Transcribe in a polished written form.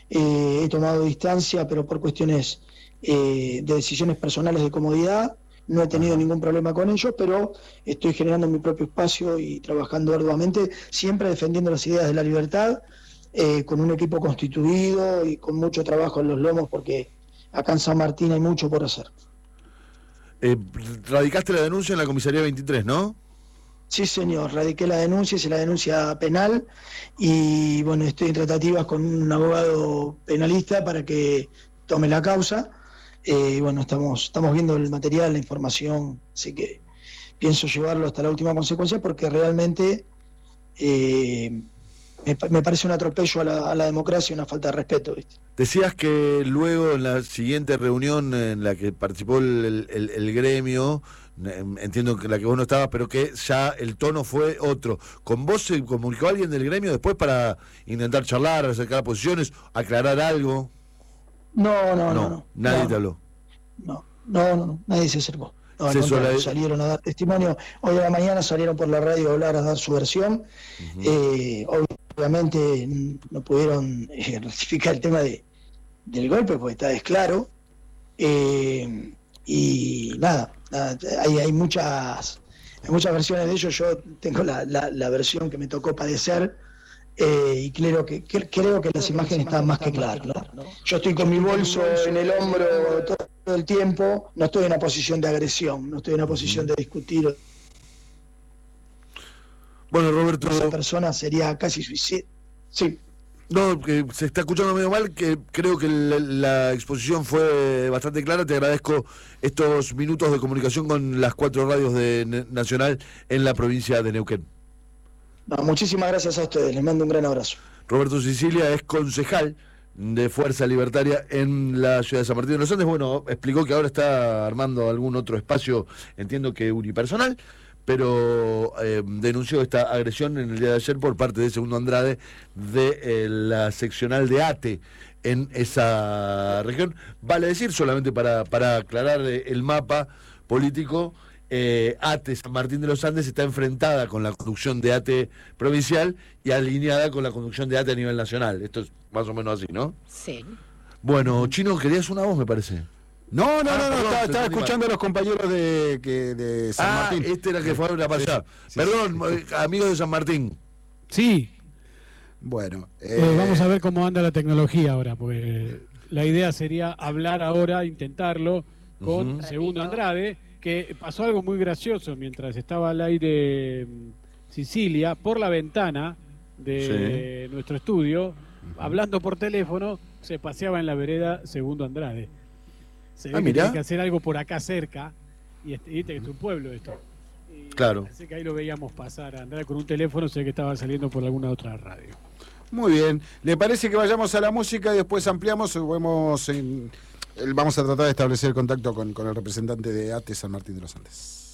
he tomado distancia, pero por cuestiones de decisiones personales de comodidad. No he tenido ningún problema con ellos, pero estoy generando mi propio espacio y trabajando arduamente, siempre defendiendo las ideas de la libertad, con un equipo constituido y con mucho trabajo en los lomos, porque acá en San Martín hay mucho por hacer. Radicaste la denuncia en la comisaría 23, ¿no? Sí, señor, radiqué la denuncia, hice la denuncia penal y bueno, estoy en tratativas con un abogado penalista para que tome la causa. Bueno, estamos viendo el material, la información, así que pienso llevarlo hasta la última consecuencia porque realmente me parece un atropello a la democracia y una falta de respeto, ¿viste? Decías que luego en la siguiente reunión en la que participó el gremio, entiendo que la que vos no estabas, pero que ya el tono fue otro. ¿Con vos se comunicó alguien del gremio después para intentar charlar, acercar posiciones, aclarar algo? No. Nadie te habló. No, nadie se acercó. No, salieron a dar testimonio. Hoy a la mañana salieron por la radio a hablar, a dar su versión. Obviamente no pudieron rectificar el tema del golpe, porque está desclaro. Y nada, hay muchas versiones de ello. Yo tengo la versión que me tocó padecer. Y creo que las imágenes están más que claras, ¿no? Yo estoy con mi bolso en el hombro todo el tiempo, no estoy en una posición de agresión, no estoy en una posición de discutir. Bueno, Roberto, esa persona sería casi suicida. Sí. No, que se está escuchando medio mal, que creo que la exposición fue bastante clara. Te agradezco estos minutos de comunicación con las 4 radios de Nacional en la provincia de Neuquén. No, muchísimas gracias a ustedes, les mando un gran abrazo. Roberto Sicilia es concejal de Fuerza Libertaria en la ciudad de San Martín de los Andes. Bueno, explicó que ahora está armando algún otro espacio, entiendo que unipersonal, pero denunció esta agresión en el día de ayer por parte de Segundo Andrade de la seccional de ATE en esa región. Vale decir, solamente para aclarar el mapa político, ATE San Martín de los Andes está enfrentada con la conducción de ATE provincial y alineada con la conducción de ATE a nivel nacional. Esto es más o menos así, ¿no? Sí. Bueno, Chino, querías una voz, me parece. No, estaba escuchando a los compañeros de San Martín. Este era que fue para allá. Sí, Perdón, amigos de San Martín. Sí. Bueno. Vamos a ver cómo anda la tecnología ahora, porque la idea sería hablar ahora, intentarlo, con Segundo Andrade, que pasó algo muy gracioso mientras estaba al aire Sicilia, por la ventana de nuestro estudio, hablando por teléfono, se paseaba en la vereda Segundo Andrade. Se ve que tiene que hacer algo por acá cerca, y viste que es un pueblo esto. Claro. Así que ahí lo veíamos pasar, Andrade con un teléfono, sé que estaba saliendo por alguna otra radio. Muy bien. ¿Le parece que vayamos a la música y después ampliamos? Vamos a tratar de establecer contacto con el representante de ATE San Martín de los Andes.